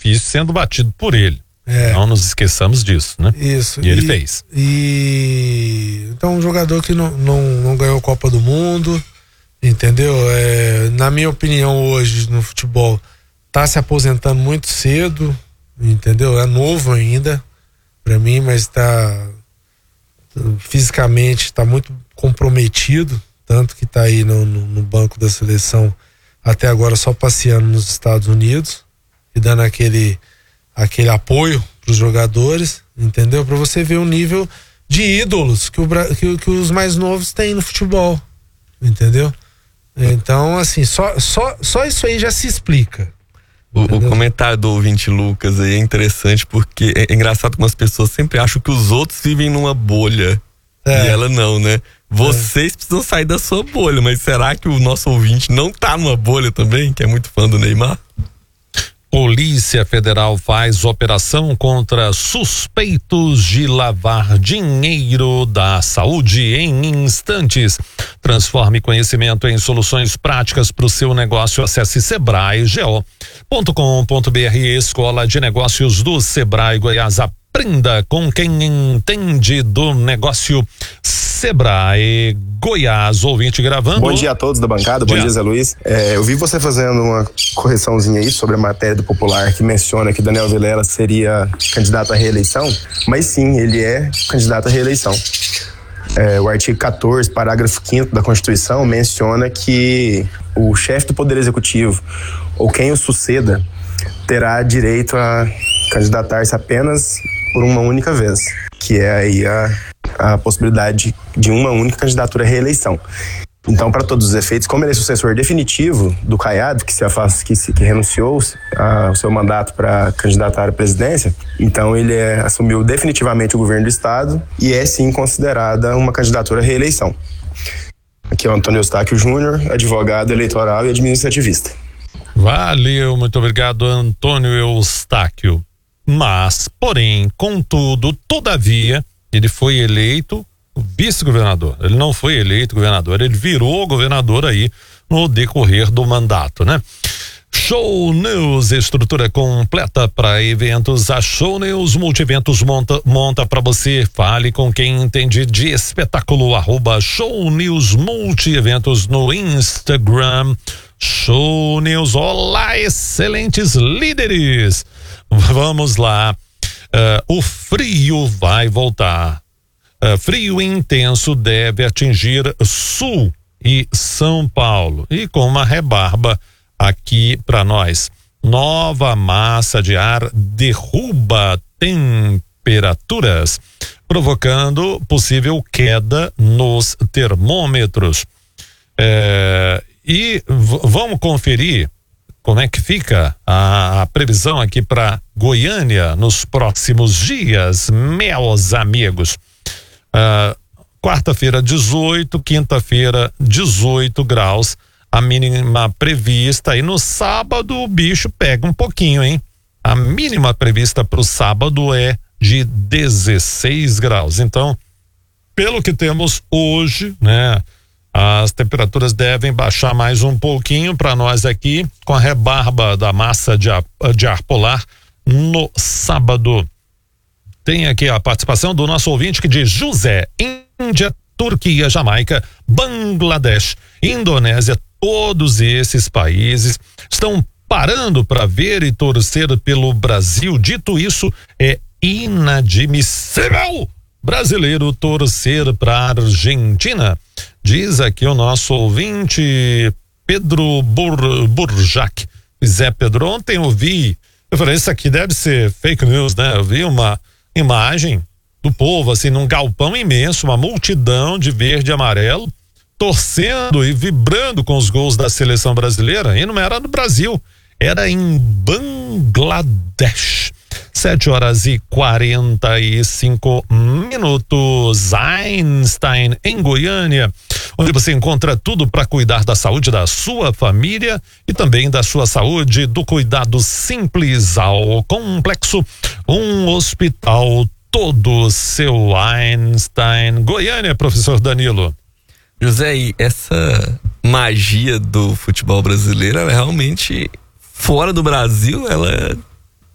difícil sendo batido por ele. Não nos esqueçamos disso, né? Isso. E ele fez. Então, um jogador que não ganhou Copa do Mundo, entendeu? Na minha opinião, hoje no futebol, tá se aposentando muito cedo, entendeu? É novo ainda pra mim, mas fisicamente tá muito comprometido, tanto que tá aí no banco da seleção até agora só passeando nos Estados Unidos e dando aquele apoio para os jogadores, entendeu? Para você ver o nível de ídolos que os mais novos têm no futebol, entendeu? Então, assim, só isso aí já se explica. O comentário do ouvinte Lucas aí é interessante, porque é engraçado como as pessoas sempre acham que os outros vivem numa bolha e ela não, né? Vocês precisam sair da sua bolha, mas será que o nosso ouvinte não tá numa bolha também, que é muito fã do Neymar? Polícia Federal faz operação contra suspeitos de lavar dinheiro da saúde em instantes. Transforme conhecimento em soluções práticas para o seu negócio. Acesse sebraego.com.br. Escola de Negócios do Sebrae Goiás. Aprenda com quem entende do negócio. Sebrae Goiás, ouvinte gravando. Bom dia a todos da bancada, bom dia Zé Luiz. Eu vi você fazendo uma correçãozinha aí sobre a matéria do Popular que menciona que Daniel Vilela seria candidato à reeleição, mas sim, ele é candidato à reeleição. O artigo 14, parágrafo 5º da Constituição menciona que o chefe do Poder Executivo ou quem o suceda terá direito a candidatar-se apenas por uma única vez, que é aí a possibilidade de uma única candidatura à reeleição. Então, para todos os efeitos, como ele é sucessor definitivo do Caiado, que renunciou ao seu mandato para candidatar à presidência, então ele assumiu definitivamente o governo do estado e é sim considerada uma candidatura à reeleição. Aqui é o Antônio Eustáquio Júnior, advogado eleitoral e administrativista. Valeu, muito obrigado, Antônio Eustáquio. Mas, porém, contudo, todavia, ele foi eleito vice-governador. Ele não foi eleito governador, ele virou governador aí no decorrer do mandato, né? Show News, estrutura completa para eventos. A Show News Multiventos monta para você. Fale com quem entende de espetáculo. @Show News Multieventos no Instagram. Show News. Olá, excelentes líderes. Vamos lá. O frio vai voltar. Frio intenso deve atingir Sul e São Paulo. E com uma rebarba aqui para nós. Nova massa de ar derruba temperaturas, provocando possível queda nos termômetros. E vamos conferir como é que fica a previsão aqui para Goiânia nos próximos dias, meus amigos. Quarta-feira 18, quinta-feira 18 graus, a mínima prevista, e no sábado o bicho pega um pouquinho, hein? A mínima prevista para o sábado é de 16 graus. Então, pelo que temos hoje, né? As temperaturas devem baixar mais um pouquinho para nós aqui, com a rebarba da massa de ar polar no sábado. Tem aqui a participação do nosso ouvinte que diz: José, Índia, Turquia, Jamaica, Bangladesh, Indonésia, todos esses países estão parando para ver e torcer pelo Brasil. Dito isso, é inadmissível brasileiro torcer para a Argentina. Diz aqui o nosso ouvinte Pedro Burjac. Zé Pedro, ontem eu falei, isso aqui deve ser fake news, né? Eu vi uma imagem do povo assim num galpão imenso, uma multidão de verde e amarelo, torcendo e vibrando com os gols da seleção brasileira, e não era no Brasil, era em Bangladesh. 7h45. Einstein, em Goiânia, onde você encontra tudo para cuidar da saúde da sua família e também da sua saúde, do cuidado simples ao complexo. Um hospital todo seu. Einstein, Goiânia, professor Danilo. José, e essa magia do futebol brasileiro, ela realmente, fora do Brasil, ela